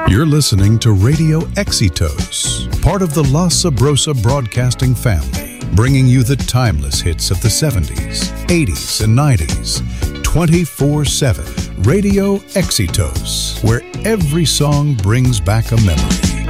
You're listening to Radio Exitos, part of the La Sabrosa Broadcasting family, bringing you the timeless hits of the 70s, 80s, and 90s, 24/7. Radio Exitos, where every song brings back a memory.